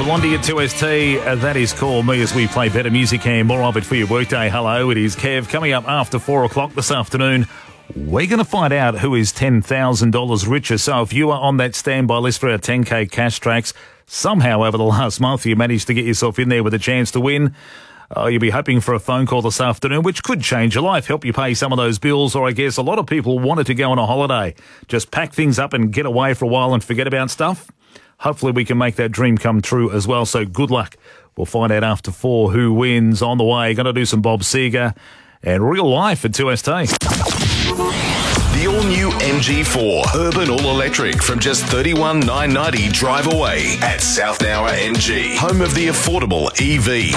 Blondie at 2ST, that is Call Me, as we play better music and more of it for your workday. Hello, it is Kev. Coming up after 4 o'clock this afternoon, we're going to find out who is $10,000 richer. So if you are on that standby list for our 10K cash tracks, somehow over the last month you managed to get yourself in there with a chance to win, you'll be hoping for a phone call this afternoon, which could change your life, help you pay some of those bills, or I guess a lot of people wanted to go on a holiday. Just pack things up and get away for a while and forget about stuff. Hopefully we can make that dream come true as well, so good luck. We'll find out after 4 who wins. On the way, going to do some Bob Seger and Real Life at 2ST. The all-new MG4 Urban All-Electric from just $31,990 drive away at South Nowra MG, home of the affordable EV.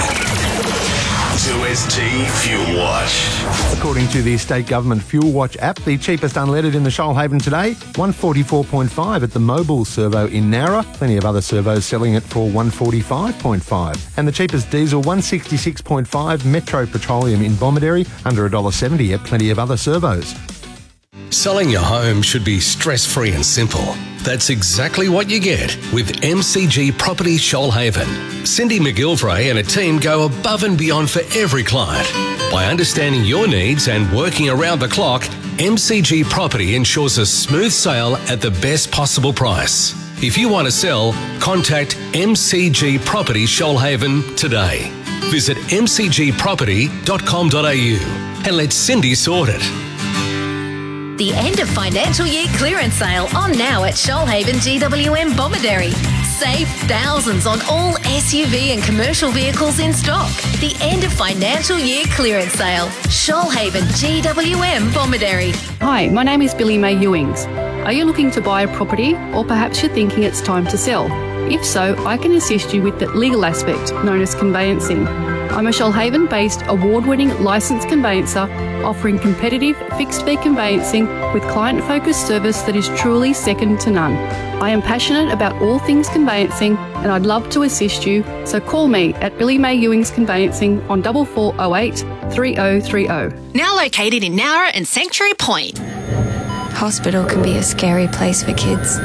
2ST Fuel Watch. According to the State Government Fuel Watch app, the cheapest unleaded in the Shoalhaven today, 144.5 at the Mobile Servo in Nowra. Plenty of other servos selling it for 145.5. And the cheapest diesel, 166.5 Metro Petroleum in Bomaderry, under $1.70 at plenty of other servos. Selling your home should be stress-free and simple. That's exactly what you get with MCG Property Shoalhaven. Cindy McGilvray and a team go above and beyond for every client. By understanding your needs and working around the clock, MCG Property ensures a smooth sale at the best possible price. If you want to sell, contact MCG Property Shoalhaven today. Visit mcgproperty.com.au and let Cindy sort it. The end of financial year clearance sale on now at Shoalhaven GWM Bomaderry. Save thousands on all SUV and commercial vehicles in stock. The end of financial year clearance sale. Shoalhaven GWM Bomaderry. Hi, my name is Billy May Ewings. Are you looking to buy a property, or perhaps you're thinking it's time to sell? If so, I can assist you with the legal aspect, known as conveyancing. I'm a Shoalhaven-based award-winning licensed conveyancer offering competitive fixed-fee conveyancing with client-focused service that is truly second to none. I am passionate about all things conveyancing and I'd love to assist you, so call me at Billy May Ewings Conveyancing on 4408 3030. Now located in Nowra and Sanctuary Point. Hospital can be a scary place for kids.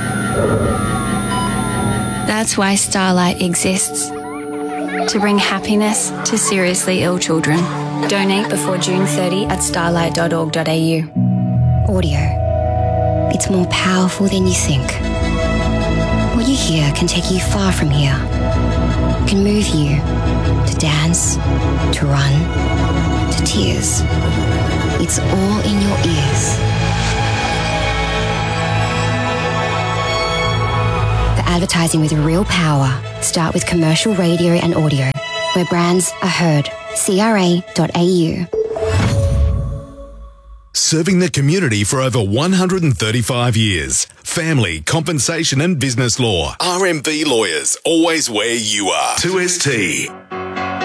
That's why Starlight exists. To bring happiness to seriously ill children. Donate before June 30 at starlight.org.au. Audio. It's more powerful than you think. What you hear can take you far from here. Can move you to dance, to run, to tears. It's all in your ears. The advertising with real power. Start with commercial radio and audio, where brands are heard. CRA.au. Serving the community for over 135 years. Family, compensation and business law. RMB Lawyers, always where you are. 2ST.